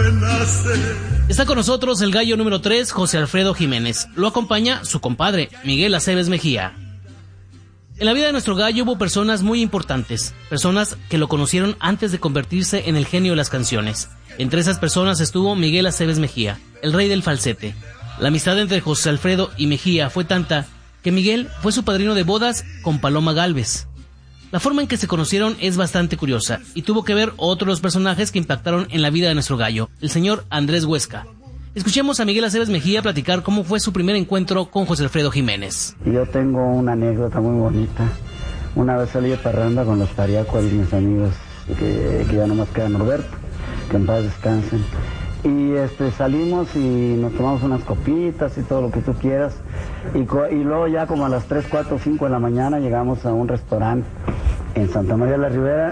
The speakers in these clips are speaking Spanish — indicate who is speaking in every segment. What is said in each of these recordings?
Speaker 1: Está con nosotros el gallo número 3, José Alfredo Jiménez. Lo acompaña su compadre, Miguel Aceves Mejía. En la vida de nuestro gallo hubo personas muy importantes, personas que lo conocieron antes de convertirse en el genio de las canciones. Entre esas personas estuvo Miguel Aceves Mejía, el rey del falsete. La amistad entre José Alfredo y Mejía fue tanta que Miguel fue su padrino de bodas con Paloma Gálvez. La forma en que se conocieron es bastante curiosa y tuvo que ver otros personajes que impactaron en la vida de nuestro gallo, el señor Andrés Huesca. Escuchemos a Miguel Aceves Mejía platicar cómo fue su primer encuentro con José Alfredo Jiménez.
Speaker 2: Yo tengo una anécdota muy bonita. Una vez salí de parranda con los Pariacuas y mis amigos, que ya nomás queda Norberto, que en paz descansen. Y salimos y nos tomamos unas copitas y todo lo que tú quieras. Y luego ya como a las 3, 4, 5 de la mañana llegamos a un restaurante en Santa María de la Ribera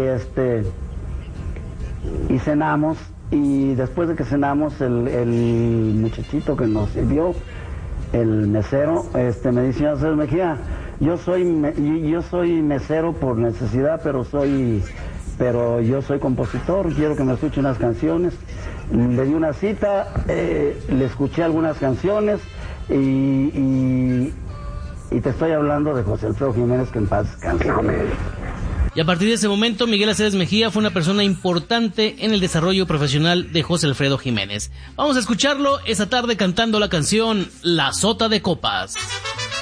Speaker 2: y cenamos. Y después de que cenamos, el muchachito que nos sirvió, el mesero, me dice: señor Mejía, yo soy mesero por necesidad, pero yo soy compositor, quiero que me escuche unas canciones. Le di una cita, le escuché algunas canciones y te estoy hablando de José Alfredo Jiménez, que en paz descanse.
Speaker 1: Y a partir de ese momento, Miguel Aceves Mejía fue una persona importante en el desarrollo profesional de José Alfredo Jiménez. Vamos a escucharlo esta tarde cantando la canción La Sota de Copas.